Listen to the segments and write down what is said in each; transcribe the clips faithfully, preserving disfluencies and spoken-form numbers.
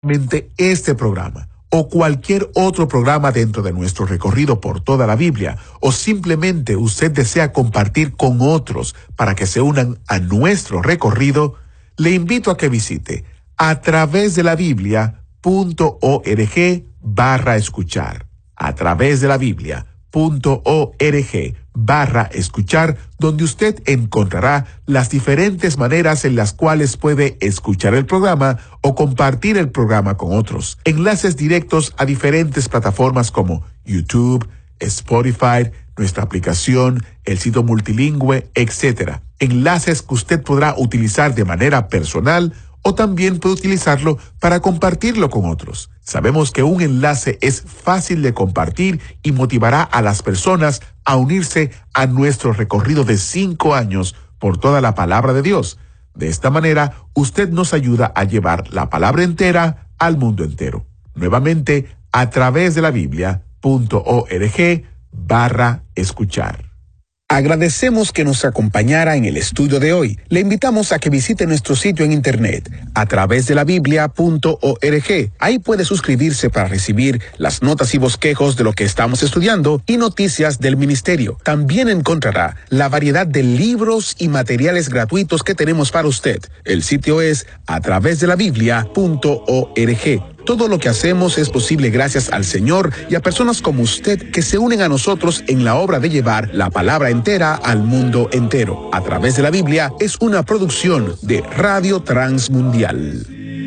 este programa o cualquier otro programa dentro de nuestro recorrido por toda la Biblia, o simplemente usted desea compartir con otros para que se unan a nuestro recorrido, le invito a que visite a través de la Biblia punto org barra escuchar. A través de la Biblia punto org barra escuchar, donde usted encontrará las diferentes maneras en las cuales puede escuchar el programa o compartir el programa con otros. Enlaces directos a diferentes plataformas como YouTube, Spotify, nuestra aplicación, el sitio multilingüe, etcétera. Enlaces que usted podrá utilizar de manera personal o también puede utilizarlo para compartirlo con otros. Sabemos que un enlace es fácil de compartir y motivará a las personas a unirse a nuestro recorrido de cinco años por toda la palabra de Dios. De esta manera, usted nos ayuda a llevar la palabra entera al mundo entero. Nuevamente, a través de la Biblia punto org barra escuchar. Agradecemos que nos acompañara en el estudio de hoy. Le invitamos a que visite nuestro sitio en internet a través de la biblia punto org. Ahí puede suscribirse para recibir las notas y bosquejos de lo que estamos estudiando y noticias del ministerio. También encontrará la variedad de libros y materiales gratuitos que tenemos para usted. El sitio es a través de la biblia punto org. Todo lo que hacemos es posible gracias al Señor y a personas como usted que se unen a nosotros en la obra de llevar la palabra entera al mundo entero. A través de la Biblia es una producción de Radio Transmundial.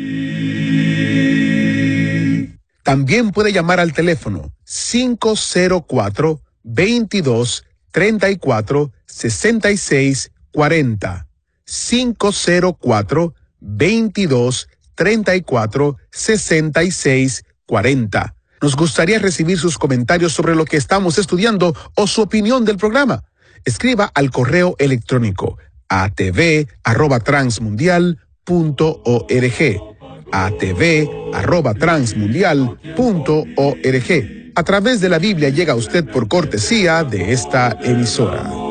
También puede llamar al teléfono cinco cero cuatro, veintidós, treinta y cuatro, sesenta y seis, cuarenta. cinco cero cuatro, veintidós, treinta y cuatro, sesenta y seis, cuarenta. Nos gustaría recibir sus comentarios sobre lo que estamos estudiando o su opinión del programa. Escriba al correo electrónico a t v arroba transmundial punto org. a t v arroba transmundial punto org. A través de la Biblia llega a usted por cortesía de esta emisora.